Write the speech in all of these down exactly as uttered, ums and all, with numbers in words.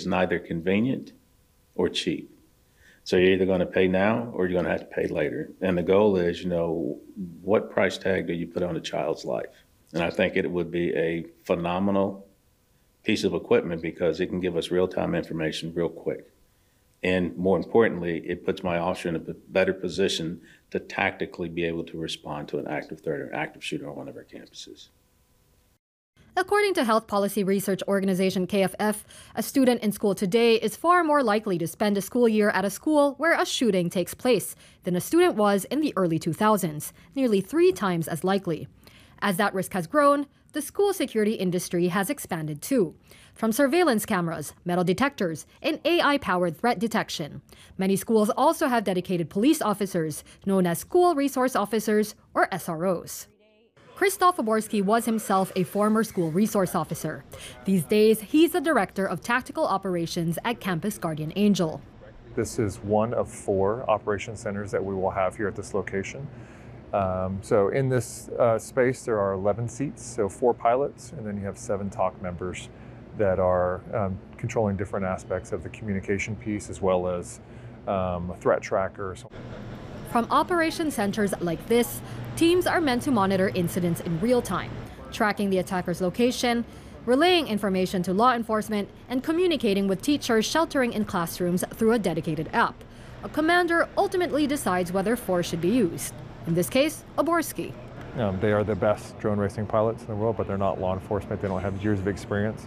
neither convenient or cheap. So you're either going to pay now or you're going to have to pay later. And the goal is, you know, what price tag do you put on a child's life? And I think it would be a phenomenal piece of equipment because it can give us real-time information real quick. And more importantly, it puts my officer in a better position to tactically be able to respond to an active threat or active shooter on one of our campuses. According to health policy research organization K F F, a student in school today is far more likely to spend a school year at a school where a shooting takes place than a student was in the early two thousands, nearly three times as likely. As that risk has grown, the school security industry has expanded too, from surveillance cameras, metal detectors, and A I-powered threat detection. Many schools also have dedicated police officers, known as school resource officers or S R Os. Krzysztof Oborski was himself a former school resource officer. These days, he's the director of tactical operations at Campus Guardian Angel. This is one of four operation centers that we will have here at this location. Um, so in this uh, space, there are eleven seats, so four pilots, and then you have seven T O C members that are um, controlling different aspects of the communication piece as well as um, threat trackers. From operation centers like this, teams are meant to monitor incidents in real time, tracking the attacker's location, relaying information to law enforcement, and communicating with teachers sheltering in classrooms through a dedicated app. A commander ultimately decides whether force should be used. In this case, Oborski. Um, they are the best drone racing pilots in the world, but they're not law enforcement. They don't have years of experience.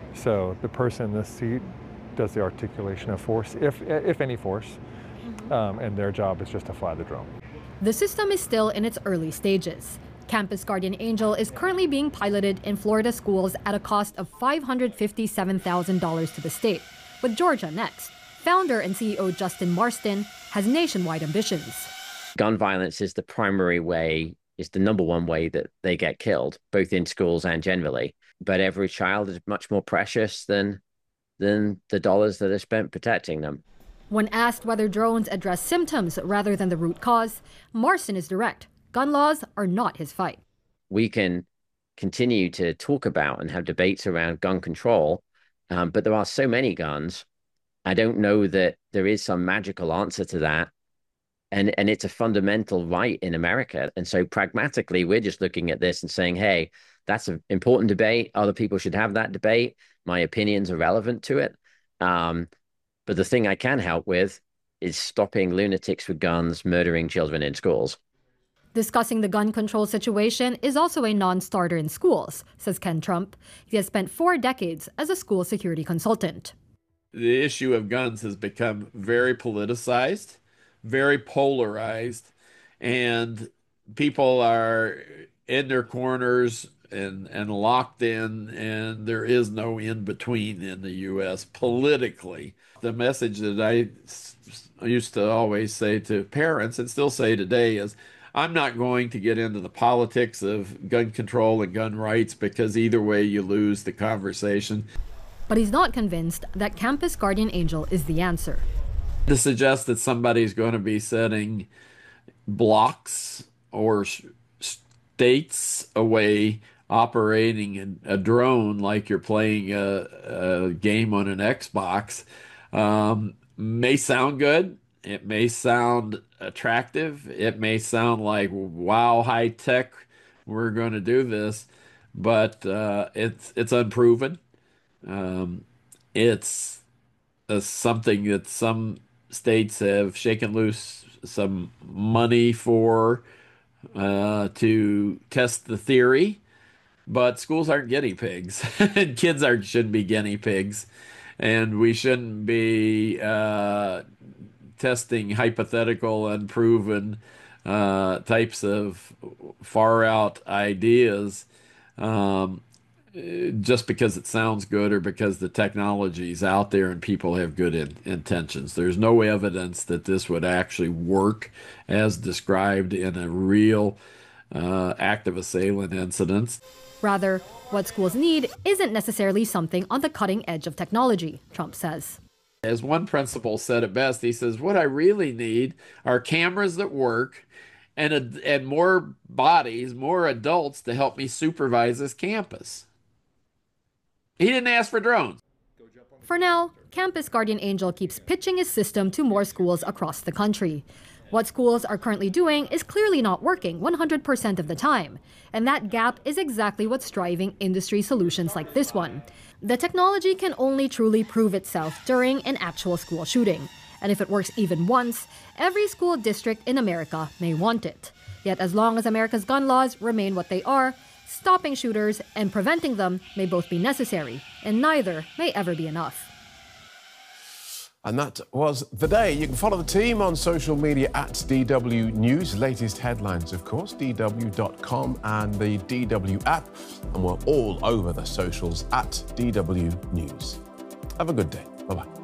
So the person in this seat does the articulation of force, if, if any force. Um, and their job is just to fly the drone. The system is still in its early stages. Campus Guardian Angel is currently being piloted in Florida schools at a cost of five hundred fifty-seven thousand dollars to the state, with Georgia next. Founder and C E O Justin Marston has nationwide ambitions. Gun violence is the primary way, is the number one way that they get killed, both in schools and generally. But every child is much more precious than, than the dollars that are spent protecting them. When asked whether drones address symptoms rather than the root cause, Marston is direct. Gun laws are not his fight. We can continue to talk about and have debates around gun control, um, but there are so many guns. I don't know that there is some magical answer to that. And, and it's a fundamental right in America. And so pragmatically, we're just looking at this and saying, hey, that's an important debate. Other people should have that debate. My opinions are relevant to it. Um, But the thing I can help with is stopping lunatics with guns murdering children in schools. Discussing the gun control situation is also a non-starter in schools, says Ken Trump. He has spent four decades as a school security consultant. The issue of guns has become very politicized, very polarized, and people are in their corners and, and locked in, and there is no in-between in the U S politically. The message that I used to always say to parents and still say today is, I'm not going to get into the politics of gun control and gun rights because either way you lose the conversation. But he's not convinced that Campus Guardian Angel is the answer. To suggest that somebody's going to be setting blocks or states away operating a drone like you're playing a, a game on an Xbox um, may sound good. It may sound attractive. It may sound like, wow, high tech, we're going to do this. But uh, it's it's unproven. Um, it's uh, something that some states have shaken loose some money for uh, to test the theory. But schools aren't guinea pigs, and kids aren't shouldn't be guinea pigs, and we shouldn't be uh, testing hypothetical, unproven uh, types of far out ideas um, just because it sounds good or because the technology is out there and people have good in intentions. There's no evidence that this would actually work as described in a real uh, active assailant incidents. Rather, what schools need isn't necessarily something on the cutting edge of technology, Trump says. As one principal said it best, he says, what I really need are cameras that work and, a, and more bodies, more adults to help me supervise this campus. He didn't ask for drones. For now, Campus Guardian Angel keeps pitching his system to more schools across the country. What schools are currently doing is clearly not working one hundred percent of the time, and that gap is exactly what's driving industry solutions like this one. The technology can only truly prove itself during an actual school shooting, and if it works even once, every school district in America may want it. Yet as long as America's gun laws remain what they are, stopping shooters and preventing them may both be necessary, and neither may ever be enough. And that was the day. You can follow the team on social media at D W News. Latest headlines, of course, D W dot com and the D W app. And we're all over the socials at D W News. Have a good day. Bye-bye.